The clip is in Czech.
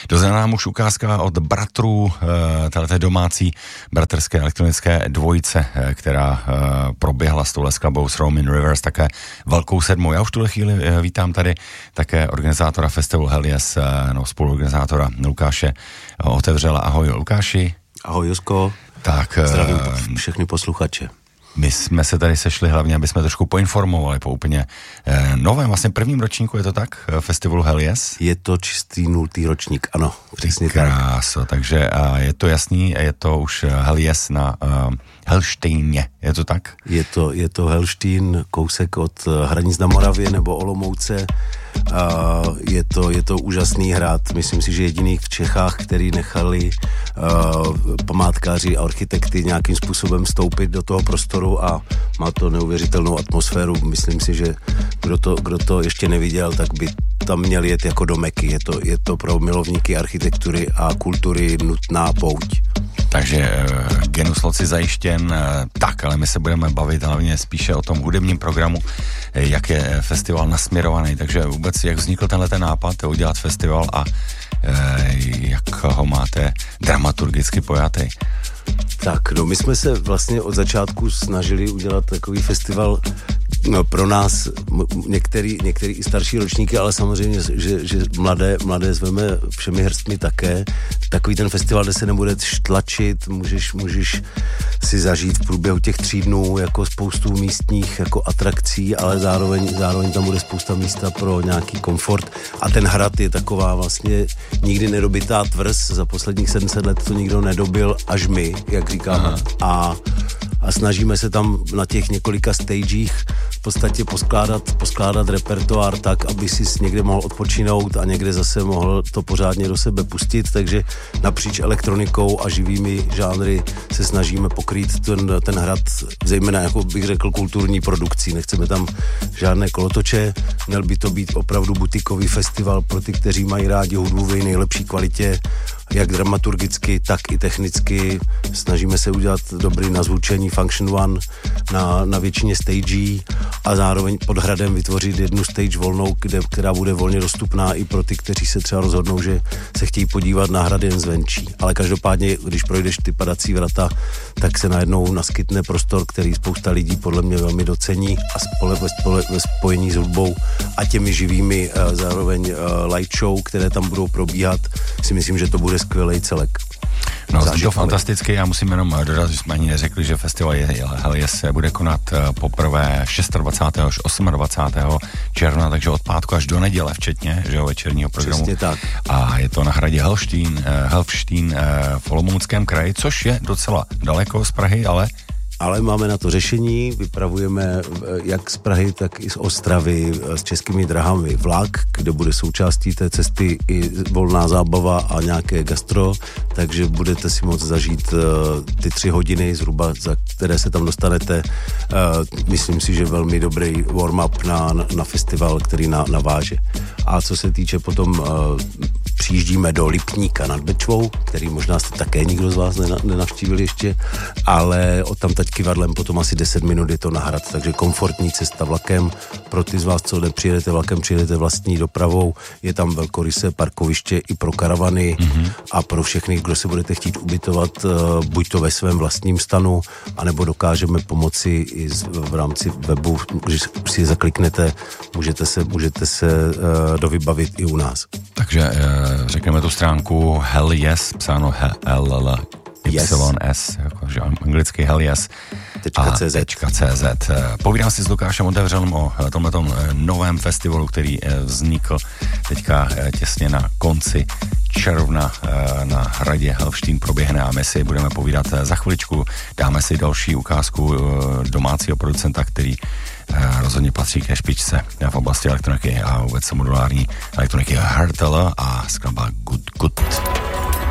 Dozraná nám už ukázka od bratrů, této domácí bratrské elektronické dvojice, která proběhla s touhle skladbou s Roman Rivers, také velkou sedmou. Já už v tuhle chvíli vítám tady také organizátora festivalu Hell Yes, spoluorganizátora Lukáše Otevřela. Ahoj Lukáši. Ahoj Josko. Tak, zdravím všechny posluchače. My jsme se tady sešli hlavně, aby jsme trošku poinformovali po úplně novém, vlastně prvním ročníku, je to tak? Festivalu Hell Yes? Je to čistý 0. ročník, ano, přesně Kráso, tak. Takže je to jasný, je to už Hell Yes na Helštejně, je to tak? Je to Helštín, kousek od hranic na Moravě nebo Olomouce. Je to úžasný hrad, myslím si, že jediný v Čechách, který nechali památkáři a architekty nějakým způsobem vstoupit do toho prostoru a má to neuvěřitelnou atmosféru. Myslím si, že kdo to ještě neviděl, tak by tam měl jet jako do Meky. Je to pro milovníky architektury a kultury nutná pouť. Takže Genus Loci zajištěn, tak, ale my se budeme bavit hlavně spíše o tom hudebním programu, jak je festival nasměrovaný, takže vůbec jak vznikl tenhle nápad udělat festival a jak ho máte dramaturgicky pojatý. Tak, my jsme se vlastně od začátku snažili udělat takový festival pro nás, některý i starší ročníky, ale samozřejmě, že mladé zveme všemi hrstmi také. Takový ten festival, kde se nebude tlačit, můžeš si zažít v průběhu těch 3 dnů jako spoustu místních jako atrakcí, ale zároveň tam bude spousta místa pro nějaký komfort. A ten hrad je taková vlastně nikdy nedobytá tvrz, za posledních 700 let to nikdo nedobil, až my, jak říkáme. A snažíme se tam na těch několika stagech v podstatě poskládat repertoár tak, aby si někde mohl odpočinout a někde zase mohl to pořádně do sebe pustit, takže napříč elektronikou a živými žánry se snažíme pokrýt ten hrad, zejména, jako bych řekl, kulturní produkcí. Nechceme tam žádné kolotoče, měl by to být opravdu butikový festival pro ty, kteří mají rádi hudbu v nejlepší kvalitě, jak dramaturgicky, tak i technicky. Snažíme se udělat dobrý nazvučení Function One na většině stagí a zároveň pod hradem vytvořit jednu stage volnou, která bude volně dostupná i pro ty, kteří se třeba rozhodnou, že se chtějí podívat na hrad jen zvenčí. Ale každopádně, když projdeš ty padací vrata, tak se najednou naskytne prostor, který spousta lidí podle mě velmi docení a ve spojení s hudbou a těmi živými zároveň light show, které tam budou probíhat, si myslím, že to bude skvělej celek. No, zní to fantasticky, já musím jenom dodat, že jsme ani neřekli, že festival Hell Yes se bude konat poprvé 26. až 28. června, takže od pátku až do neděle včetně, že večerního programu. Přesně tak. A je to na hradě Helštín v Olomouckém kraji, což je docela daleko z Prahy, ale máme na to řešení, vypravujeme jak z Prahy, tak i z Ostravy s Českými drahami vlak, kde bude součástí té cesty i volná zábava a nějaké gastro, takže budete si moct zažít ty 3 hodiny zhruba, za které se tam dostanete. Myslím si, že velmi dobrý warm-up na festival, který naváže. A co se týče potom přijíždíme do Lipníka nad Bečvou, který možná jste také nikdo z vás nenavštívili ještě, ale odtamtať kivadlem potom asi 10 minut je to na hrad, takže komfortní cesta vlakem. Pro ty z vás, co nepřijedete vlakem, přijedete vlastní dopravou, je tam velkorysé parkoviště i pro karavany a pro všechny, kdo se budete chtít ubytovat, buď to ve svém vlastním stanu, anebo dokážeme pomoci i v rámci webu, když si je zakliknete, můžete se dovybavit i u nás. Takže řekneme tu stránku Hell Yes, psáno YS, jakože anglicky Hell Yes. .cz. Povídám si s Lukášem Otevřelem o tomhletom novém festivalu, který vznikl teďka těsně na konci června na hradě Helštín proběhne a my si budeme povídat za chviličku. Dáme si další ukázku domácího producenta, který rozhodně patří ke špičce v oblasti elektroniky a vůbec modulární elektroniky Hertel a skladba Good Good.